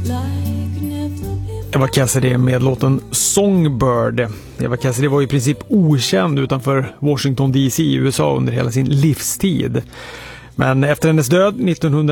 Eva Cassidy med låten Songbird. Eva Cassidy var i princip okänd utanför Washington DC i USA under hela sin livstid. Men efter hennes död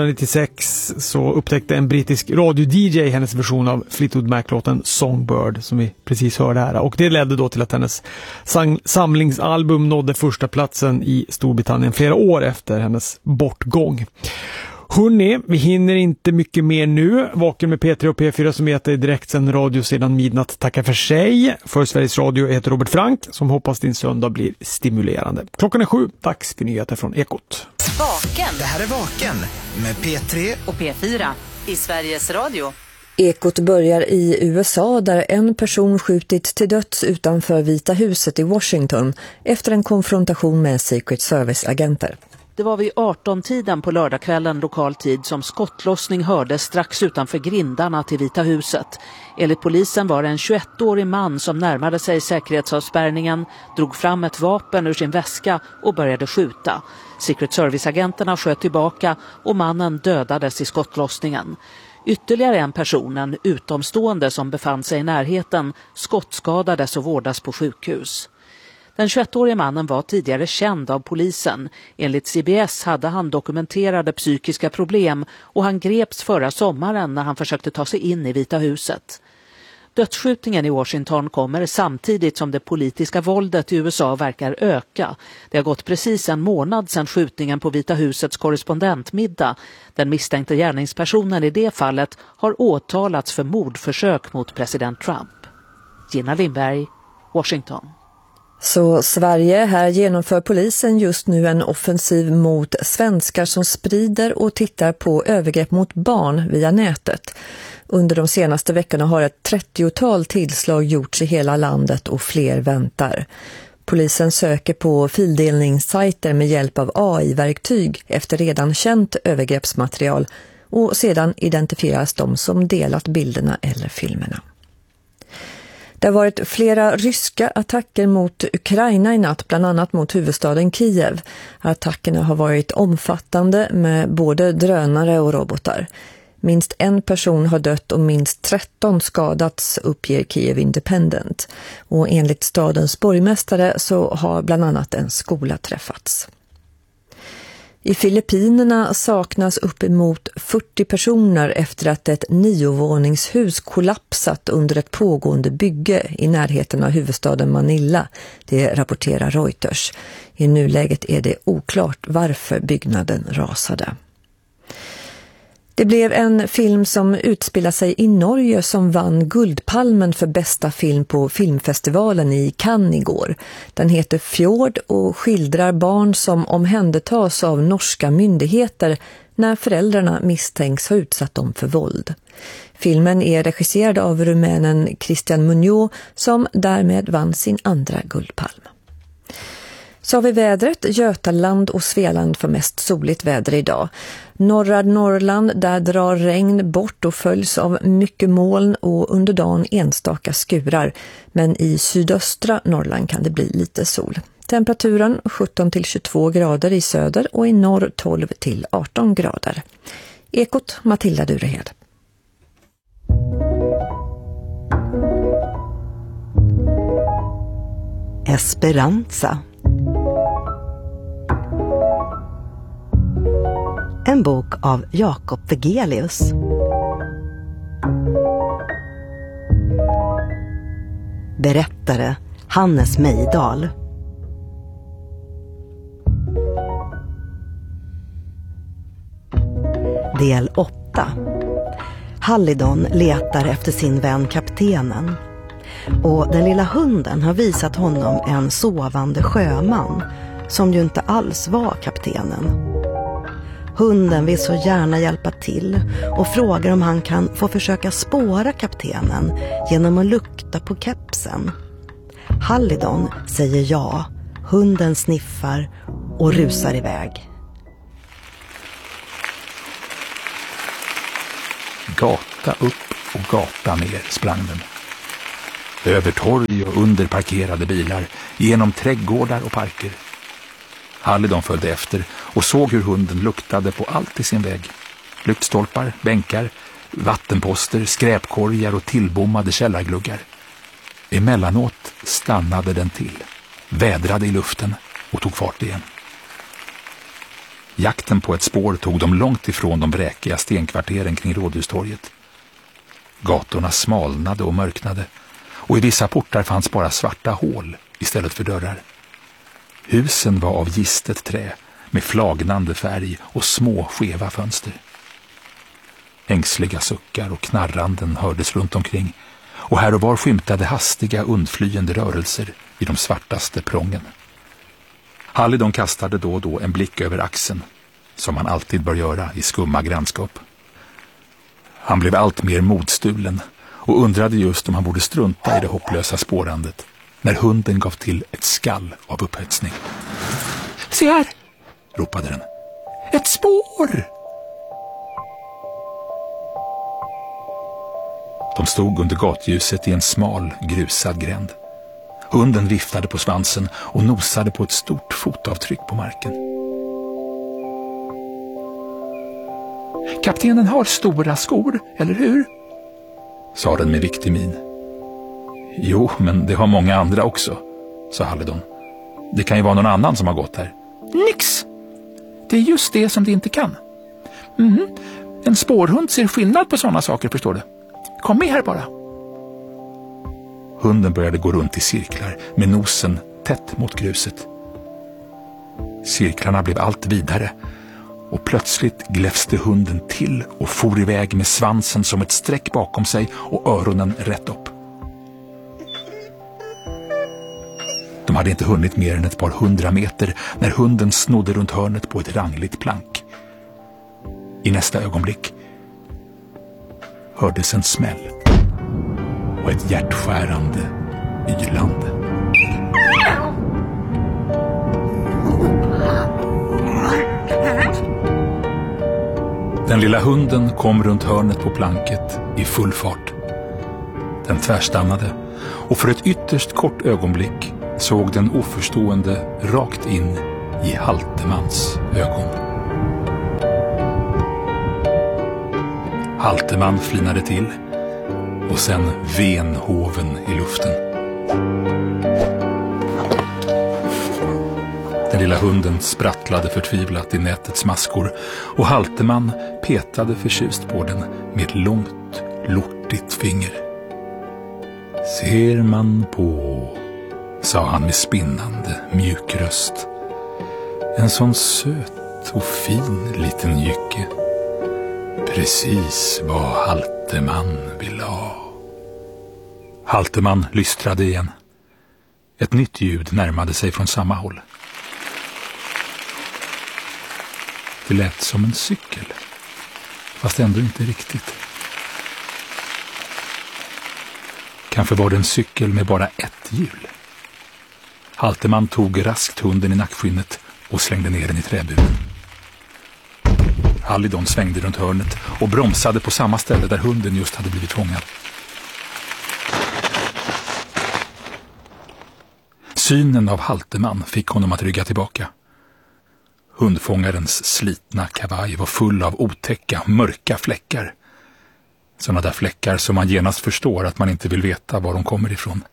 1996 så upptäckte en brittisk radio-DJ hennes version av Fleetwood Mac-låten Songbird som vi precis hörde här. Och det ledde då till att hennes samlingsalbum nådde första platsen i Storbritannien flera år efter hennes bortgång. Hörrni, vi hinner inte mycket mer nu. Vaken med P3 och P4 som heter direktsänd radio sedan midnatt tackar för sig. För Sveriges Radio heter Robert Frank som hoppas din söndag blir stimulerande. Klockan är 7, dags för nyheter från Ekot. Vaken. Det här är Vaken med P3 och P4 i Sveriges Radio. Ekot börjar i USA där en person skjutits till döds utanför Vita huset i Washington efter en konfrontation med Secret Service-agenter. Det var vid 18-tiden på lördagskvällen lokal tid som skottlossning hördes strax utanför grindarna till Vita huset. Enligt polisen var det en 21-årig man som närmade sig säkerhetsavspärrningen, drog fram ett vapen ur sin väska och började skjuta. Secret Service-agenterna sköt tillbaka och mannen dödades i skottlossningen. Ytterligare en person, en utomstående som befann sig i närheten, skottskadades och vårdas på sjukhus. Den 21-årige mannen var tidigare känd av polisen. Enligt CBS hade han dokumenterade psykiska problem och han greps förra sommaren när han försökte ta sig in i Vita huset. Dödsskjutningen i Washington kommer samtidigt som det politiska våldet i USA verkar öka. Det har gått precis en månad sedan skjutningen på Vita husets korrespondentmiddag. Den misstänkte gärningspersonen i det fallet har åtalats för mordförsök mot president Trump. Gina Lindberg, Washington. Så Sverige, här genomför polisen just nu en offensiv mot svenskar som sprider och tittar på övergrepp mot barn via nätet. Under de senaste veckorna har ett 30-tal tillslag gjorts i hela landet och fler väntar. Polisen söker på fildelningssajter med hjälp av AI-verktyg efter redan känt övergreppsmaterial och sedan identifieras de som delat bilderna eller filmerna. Det har varit flera ryska attacker mot Ukraina i natt, bland annat mot huvudstaden Kiev. Attackerna har varit omfattande med både drönare och robotar. Minst en person har dött och minst 13 skadats, uppger Kiev Independent. Och enligt stadens borgmästare så har bland annat en skola träffats. I Filippinerna saknas uppemot 40 personer efter att ett 9-våningshus kollapsat under ett pågående bygge i närheten av huvudstaden Manila. Det rapporterar Reuters. I nuläget är det oklart varför byggnaden rasade. Det blev en film som utspelar sig i Norge som vann Guldpalmen för bästa film på filmfestivalen i Cannes igår. Den heter Fjord och skildrar barn som omhändertas av norska myndigheter när föräldrarna misstänks ha utsatt dem för våld. Filmen är regisserad av rumänen Christian Muñoz som därmed vann sin andra Guldpalm. Så har vi vädret. Götaland och Svealand för mest soligt väder idag. Norra Norrland, där drar regn bort och följs av mycket moln och under dagen enstaka skurar. Men i sydöstra Norrland kan det bli lite sol. Temperaturen 17-22 grader i söder och i norr 12-18 grader. Ekot, Matilda Durehed. Esperanza. En bok av Jakob Vegelius. Berättare Hannes Mejdal. Del 8. Hallidon letar efter sin vän kaptenen. Och den lilla hunden har visat honom en sovande sjöman som ju inte alls var kaptenen. Hunden vill så gärna hjälpa till och frågar om han kan få försöka spåra kaptenen genom att lukta på kepsen. Hallidon säger ja, hunden sniffar och rusar iväg. Gata upp och gata ner sprang den. Över torg och under parkerade bilar, genom trädgårdar och parker. Hallidon följde efter och såg hur hunden luktade på allt i sin väg. Lyktstolpar, bänkar, vattenposter, skräpkorgar och tillbommade källargluggar. Emellanåt stannade den till, vädrade i luften och tog fart igen. Jakten på ett spår tog dem långt ifrån de bräkiga stenkvarteren kring Rådhustorget. Gatorna smalnade och mörknade, och i vissa portar fanns bara svarta hål istället för dörrar. Husen var av gistet trä med flagnande färg och små skeva fönster. Ängsliga suckar och knarranden hördes runt omkring, och här och var skymtade hastiga undflyende rörelser i de svartaste prången. Hallidon kastade då och då en blick över axeln, som han alltid bör göra i skumma grannskap. Han blev allt mer modstulen och undrade just om han borde strunta i det hopplösa spårandet, när hunden gav till ett skall av upphetsning. Se här, ropade den. Ett spår! De stod under gatljuset i en smal, grusad gränd. Hunden viftade på svansen och nosade på ett stort fotavtryck på marken. Kaptenen har stora skor, eller hur? Sa den med viktig min. Jo, men det har många andra också, sa Hallidon. Det kan ju vara någon annan som har gått här. Nix! Det är just det som det inte kan. En spårhund ser skillnad på sådana saker, förstår du. Kom med här bara. Hunden började gå runt i cirklar med nosen tätt mot gruset. Cirklarna blev allt vidare, och plötsligt gläfste hunden till och for iväg med svansen som ett streck bakom sig och öronen rätt upp. De hade inte hunnit mer än ett par 100 meter när hunden snodde runt hörnet på ett rangligt plank. I nästa ögonblick hördes en smäll och ett hjärtskärande ylande. Den lilla hunden kom runt hörnet på planket i full fart. Den tvärstannade, och för ett ytterst kort ögonblick såg den oförstående rakt in i Haltemans ögon. Halteman flinade till, och sen ven hoven i luften. Den lilla hunden sprattlade förtvivlat i nätets maskor, och Halteman petade förtjust på den med ett långt, lortigt finger. Ser man på, sa han med spinnande, mjuk röst. En sån söt och fin liten jycke. Precis vad Halteman vill ha. Halteman lystrade igen. Ett nytt ljud närmade sig från samma håll. Det lät som en cykel, fast ändå inte riktigt. Kanske var det en cykel med bara ett hjul. Halteman tog raskt hunden i nackskinnet och slängde ner den i träburen. Hallidon svängde runt hörnet och bromsade på samma ställe där hunden just hade blivit fångad. Synen av Halteman fick honom att rygga tillbaka. Hundfångarens slitna kavaj var full av otäcka, mörka fläckar. Sådana där fläckar som man genast förstår att man inte vill veta var de kommer ifrån.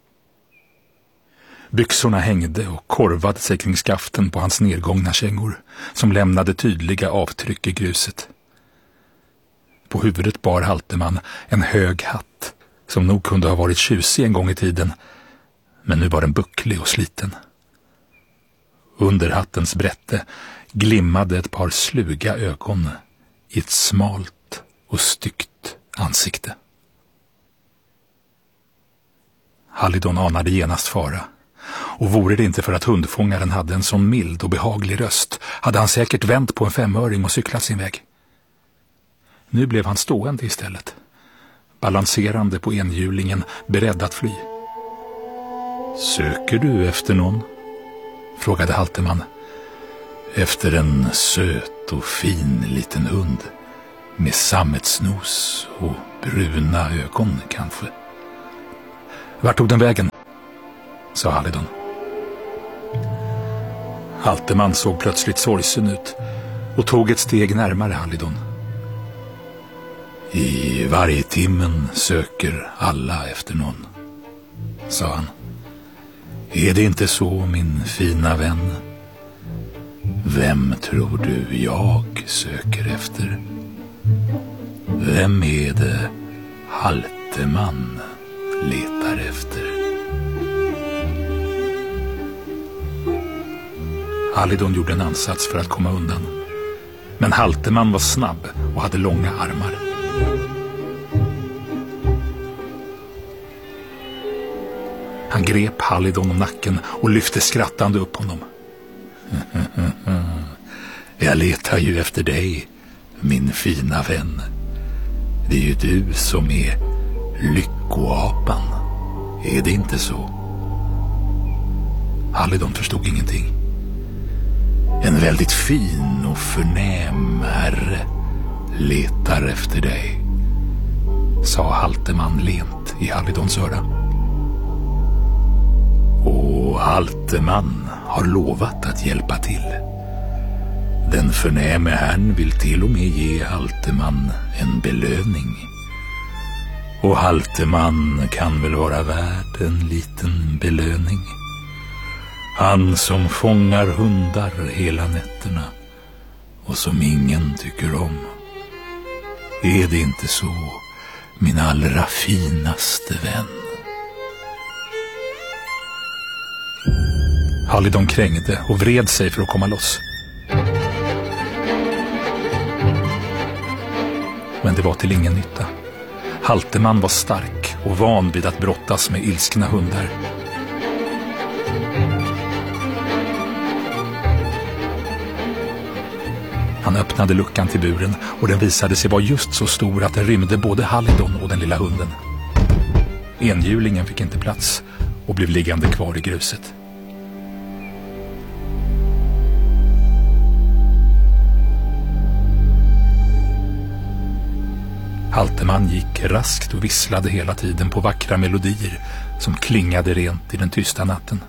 Byxorna hängde och korvade sig kring skaften på hans nedgångna kängor, som lämnade tydliga avtryck i gruset. På huvudet bar Halteman en hög hatt, som nog kunde ha varit tjusig en gång i tiden, men nu var den bucklig och sliten. Under hattens brätte glimmade ett par sluga ögon i ett smalt och styggt ansikte. Hallidon anade genast fara, och vore det inte för att hundfångaren hade en sån mild och behaglig röst hade han säkert vänt på en 5-öring och cyklat sin väg. Nu blev han stående istället, balanserande på enhjulingen, beredd att fly. Söker du efter någon? Frågade Halteman. Efter en söt och fin liten hund med sammetsnos och bruna ögon kanske. Vart tog den vägen? Sa Hallidon. Halteman såg plötsligt sorgsen ut och tog ett steg närmare Hallidon. I varje timmen söker alla efter någon, sa han. Är det inte så, min fina vän? Vem tror du jag söker efter? Vem är det Halteman letar efter? Halidon gjorde en ansats för att komma undan. Men Halteman var snabb och hade långa armar. Han grep Halidon om nacken och lyfte skrattande upp honom. Jag letar ju efter dig, min fina vän. Det är ju du som är lyckoapan. Är det inte så? Halidon förstod ingenting. En väldigt fin och förnäm herre letar efter dig, sa Halteman lent i Halidons öra. Och Halteman har lovat att hjälpa till. Den förnäme herrn vill till och med ge Halteman en belöning. Och Halteman kan väl vara värd en liten belöning. Han som fångar hundar hela nätterna och som ingen tycker om. Är det inte så, min allra finaste vän? Halidon krängde och vred sig för att komma loss. Men det var till ingen nytta. Halteman var stark och van vid att brottas med ilskna hundar. Han öppnade luckan till buren och den visade sig vara just så stor att den rymde både Halidon och den lilla hunden. Enhjulingen fick inte plats och blev liggande kvar i gruset. Halteman gick raskt och visslade hela tiden på vackra melodier som klingade rent i den tysta natten.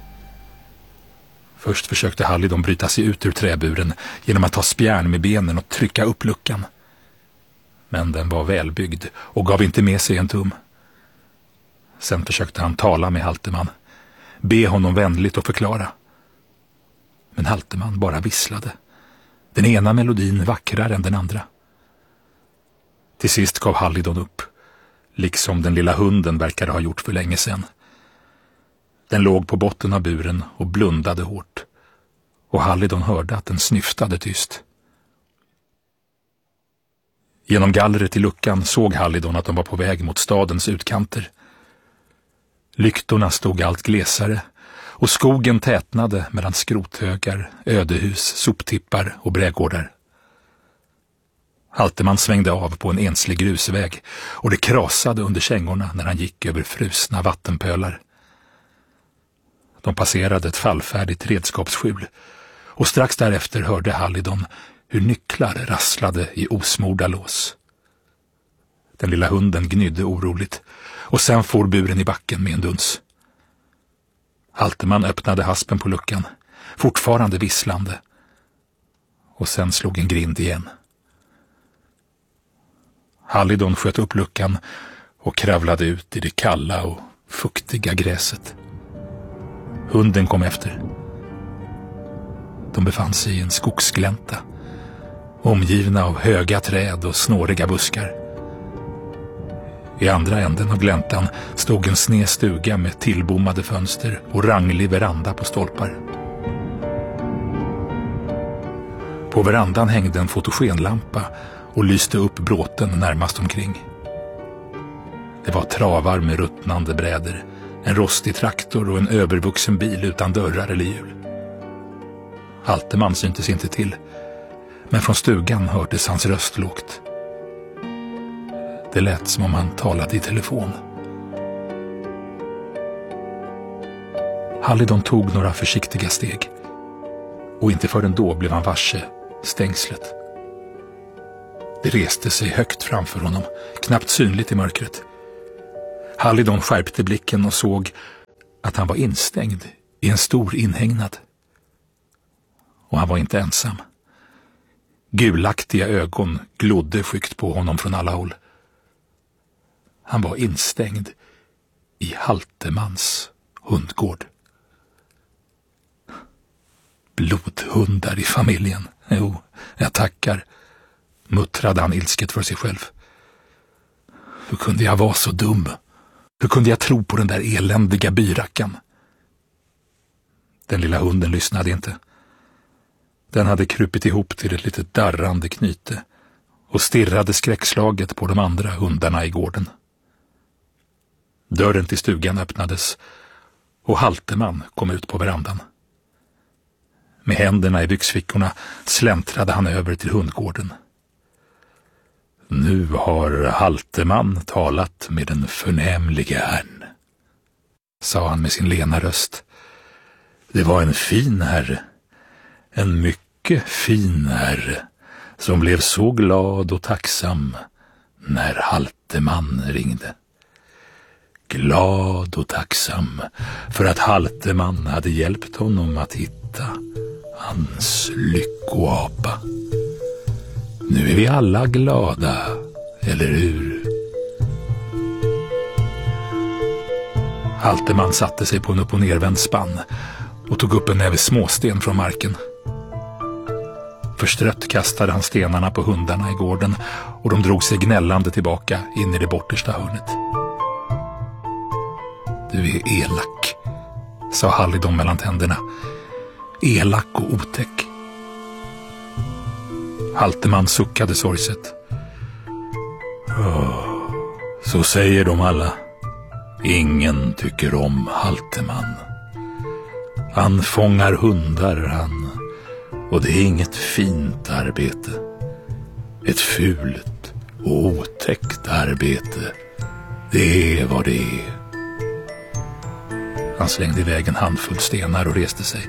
Först försökte Halidon bryta sig ut ur träburen genom att ta spjärn med benen och trycka upp luckan. Men den var välbyggd och gav inte med sig en tum. Sen försökte han tala med Halteman, be honom vänligt och förklara. Men Halteman bara visslade. Den ena melodin vackrare än den andra. Till sist gav Halidon upp, liksom den lilla hunden verkade ha gjort för länge sedan. Den låg på botten av buren och blundade hårt, och Halidon hörde att den snyftade tyst. Genom gallret i luckan såg Halidon att de var på väg mot stadens utkanter. Lyktorna stod allt glesare och skogen tätnade mellan skrothögar, ödehus, soptippar och brädgårdar. Halteman svängde av på en enslig grusväg och det krasade under kängorna när han gick över frusna vattenpölar. De passerade ett fallfärdigt redskapsskjul och strax därefter hörde Halidon hur nycklar rasslade i osmorda lås. Den lilla hunden gnydde oroligt och sen for buren i backen med en duns. Halteman öppnade haspen på luckan, fortfarande visslande, och sen slog en grind igen. Halidon sköt upp luckan och kravlade ut i det kalla och fuktiga gräset. Hunden kom efter. De befann sig i en skogsglänta, omgivna av höga träd och snåriga buskar. I andra änden av gläntan stod en sned stuga med tillbommade fönster och ranglig veranda på stolpar. På verandan hängde en fotogenlampa och lyste upp bråten närmast omkring. Det var travar med ruttnande brädor, en rostig traktor och en övervuxen bil utan dörrar eller hjul. Halteman syntes inte till, men från stugan hördes hans röst lågt. Det lät som om han talade i telefon. Halidon tog några försiktiga steg, och inte förrän då blev han varse stängslet. Det reste sig högt framför honom, knappt synligt i mörkret. Halidon skärpte blicken och såg att han var instängd i en stor inhägnad. Och han var inte ensam. Gulaktiga ögon glodde skyggt på honom från alla håll. Han var instängd i Haltemans hundgård. Blodhundar i familjen. Jo, jag tackar, muttrade han ilsket för sig själv. Hur kunde jag vara så dum? Hur kunde jag tro på den där eländiga byrackan? Den lilla hunden lyssnade inte. Den hade krupit ihop till ett litet darrande knyte och stirrade skräckslaget på de andra hundarna i gården. Dörren till stugan öppnades och Halteman kom ut på verandan. Med händerna i byxfickorna släntrade han över till hundgården. Nu har Halteman talat med den förnämlige herrn, sa han med sin lena röst. Det var en fin herre, en mycket fin herre, som blev så glad och tacksam när Halteman ringde. Glad och tacksam för att Halteman hade hjälpt honom att hitta hans lyckoapa. Nu är vi alla glada, eller hur? Halteman satte sig på en upp- och nervänd spann och tog upp en näve småsten från marken. Förstrött kastade han stenarna på hundarna i gården och de drog sig gnällande tillbaka in i det bortersta hörnet. Du är elak, sa Hallidon mellan tänderna. Elak och otäck. Halteman suckade sorgset. Så säger de alla. Ingen tycker om Halteman. Han fångar hundar, han. Och det är inget fint arbete. Ett fult och otäckt arbete. Det är vad det är. Han slängde iväg en handfull stenar och reste sig.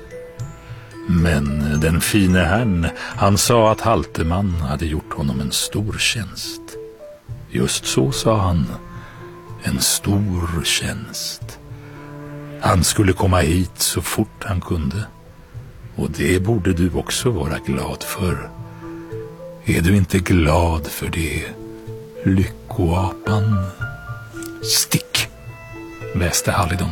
Men den fine herrn, han sa att Halteman hade gjort honom en stor tjänst. Just så, sa han. En stor tjänst. Han skulle komma hit så fort han kunde. Och det borde du också vara glad för. Är du inte glad för det, lyckoapan? Stick, väste Hallidon.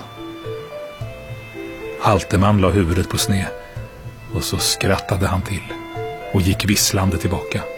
Halteman la huvudet på sned och så skrattade han till och gick visslande tillbaka.